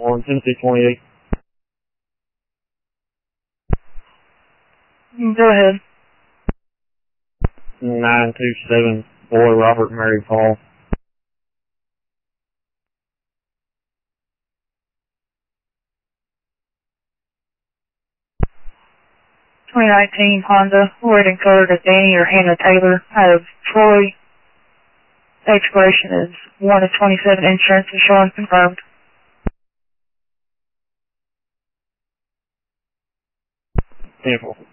on Tennessee 28. Go ahead. 927, boy, Robert Mary Paul. 2019 Honda, waiting color to Danny or Hannah Taylor out of Troy. Expiration is 1 of 27. Insurance is showing confirmed. Beautiful.